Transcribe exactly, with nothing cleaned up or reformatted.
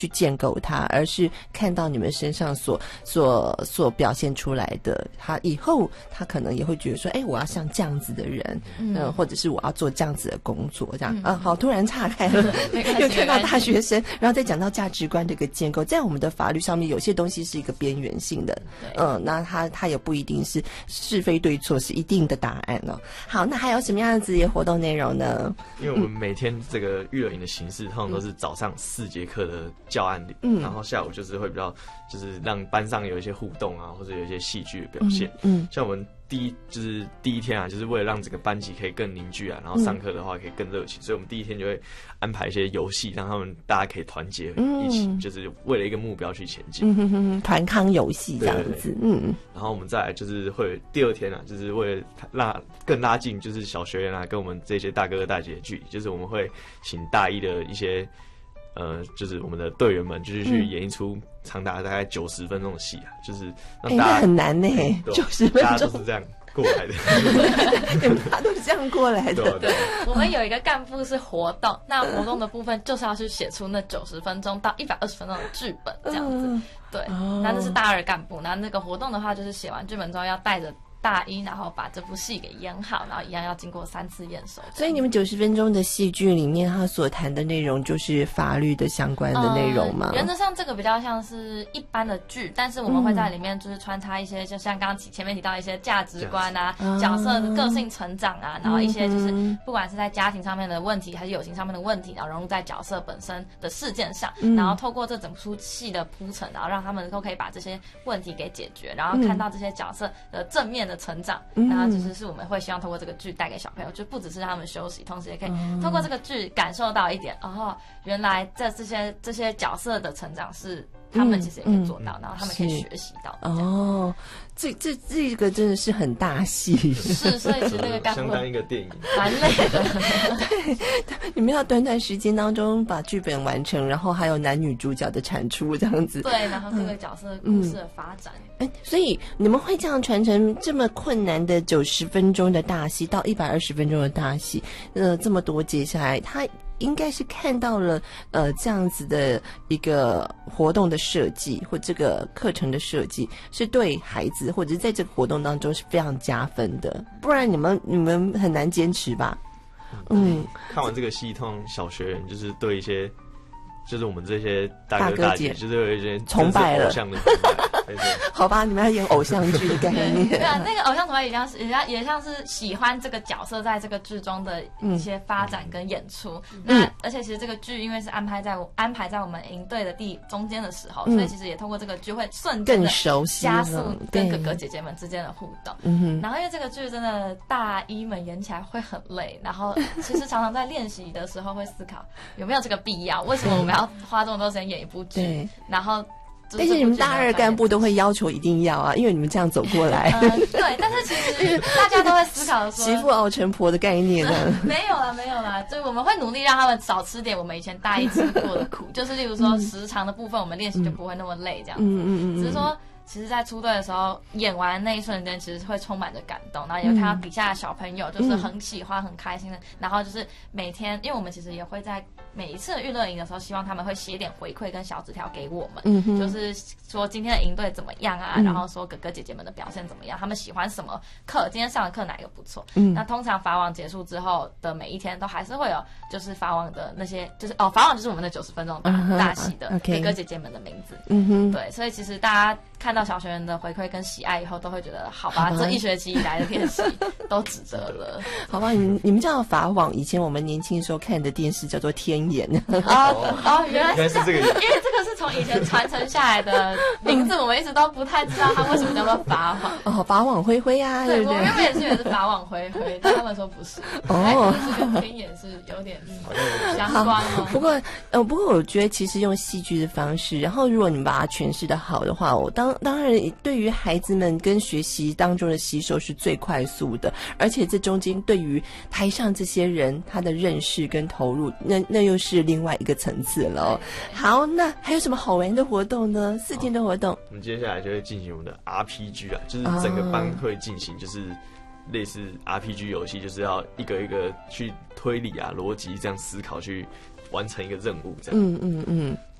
去建构它，而是看到你们身上所所所表现出来的，他以后他可能也会觉得说，哎，我要像这样子的人，嗯、呃，或者是我要做这样子的工作，这样、嗯、啊，好，突然岔开了，又看到大学生，然后再讲到价值观这个建构，在我们的法律上面，有些东西是一个边缘性的，嗯、呃，那它它也不一定是是非对错是一定的答案哦。好，那还有什么样子的活动内容呢？ 因为我们每天这个育儿营的形式，通常都是早上四节课的教案里，嗯，然后下午就是会比较，就是让班上有一些互动啊，或者有一些戏剧的表现，嗯，嗯像我们第一就是第一天啊，就是为了让整个班级可以更凝聚啊，然后上课的话可以更热情，嗯、所以我们第一天就会安排一些游戏，让他们大家可以团结一起，嗯、就是为了一个目标去前进，嗯哼哼， 团康游戏这样子，对对对嗯， 然后我们再来就是会第二天啊，就是为了拉更拉近就是小学员啊跟我们这些大哥哥大姐的距离，就是我们会请大一的一些。呃，就是我们的队员们，就是去演一出长达大概九十分钟的戏啊，就是让大家、 欸、很难呢、欸，九十分钟， 大家都是这样过来的， 你们大家都是这样过来的。 对，我们有一个干部是活动，那活动的部分就是要去写出那九十分钟到一百二十分钟的剧本，这样子。嗯、对，哦、那这是大二干部，那那个活动的话，就是写完剧本之后要带着。大一，然后把这部戏给演好，然后一样要经过三次验收。 所以你们九十分钟的戏剧里面，它所谈的内容就是法律的相关的内容吗？ 嗯、原则上这个比较像是一般的剧，但是我们会在里面就是穿插一些，嗯、就像刚刚前面提到一些价值观啊、嗯、角色的个性成长啊，然后一些就是不管是在家庭上面的问题，还是友情上面的问题，然后融入在角色本身的事件上，嗯、然后透过这整出戏的铺陈，然后让他们都可以把这些问题给解决，然后看到这些角色的正面的成长，嗯、然后就是是我们会希望透过这个剧带给小朋友，就不只是让他们休息，同时也可以透过这个剧感受到一点，哦，原来这这些这些角色的成长是他们其实也可以做到，嗯、然后他们可以学习到。 哦，这这这个真的是很大戏， 是，所以其实那个干部相当一个电影， 蛮累的。 对，你们要短短时间当中把剧本完成，然后还有男女主角的产出这样子。 对，然后各个角色的故事的发展。 哎、嗯，所以你们会这样传承这么困难的九十分钟的大戏到一百二十分钟的大戏，呃，这么多接下来，他应该是看到了呃这样子的一个活动的设计或这个课程的设计，是对孩子或者是在这个活动当中是非常加分的，不然你们你们很难坚持吧？ 嗯，看完这个戏，通常小学员就是对一些。就是我们这些大哥大姐，就是有一些崇拜了， 偶像的崇拜。 好吧，你们要演偶像剧的概念。 对啊，那个偶像崇拜也像是，也像也像是喜欢这个角色在这个剧中的一些发展跟演出。嗯、那而且其实这个剧因为是安排在我安排在我们营队的第中间的时候，嗯、所以其实也透过这个剧会瞬间更熟悉， 加速跟哥哥姐姐们之间的互动。嗯、然后因为这个剧真的大一们演起来会很累，然后其实常常在练习的时候会思考有没有这个必要，为什么我们要花这么多时间演一部剧，然后但是你们大二干部都会要求一定要啊，因为你们这样走过来。 呃、对，但是其实大家都会思考说媳妇熬成婆的概念呢、 呃。没有啦，没有啦，就我们会努力让他们少吃点我们以前大一吃过的苦，就是例如说时长的部分，我们练习就不会那么累这样子。嗯嗯嗯。只是说。其实，在出队的时候，演完那一瞬间，其实会充满着感动。然后也会看到底下的小朋友，就是很喜欢、很开心的。然后就是每天，因为我们其实也会在每一次的娱乐营的时候，希望他们会写点回馈跟小纸条给我们，嗯、就是说今天的营队怎么样啊，嗯、然后说哥哥姐姐们的表现怎么样，他们喜欢什么课，今天上的课哪一个不错。嗯、那通常法网结束之后的每一天，都还是会有就是法网的那些，就是哦，法网就是我们的九十分钟大、uh-huh, 大戏的哥哥姐姐们的名字。嗯哼，对，所以其实大家。看到小学员的回馈跟喜爱以后，都会觉得好吧，好吧这一学期以来的练习都值得了。 好吧，你们你们叫法网，以前我们年轻的时候看的电视叫做天眼。 哦哦，原来是这个，因为这个是从以前传承下来的名字，我们一直都不太知道它为什么叫做法网。 哦，法网恢恢啊，对不对？ 我原本也是以为是法网恢恢，但他们说不是。哦，是跟天眼是有点相关哦。 不过呃，不过我觉得其实用戏剧的方式，然后如果你们把它诠释的好的话，我当。当然对于孩子们跟学习当中的吸收是最快速的，而且这中间对于台上这些人他的认识跟投入，那那又是另外一个层次了。好，那还有什么好玩的活动呢？四天的活动， 我们接下来就会进行我们的 R P G 啊，就是整个班会进行就是类似 R P G 游戏，就是要一个一个去推理啊、逻辑这样思考去完成一个任务，这样。嗯嗯嗯。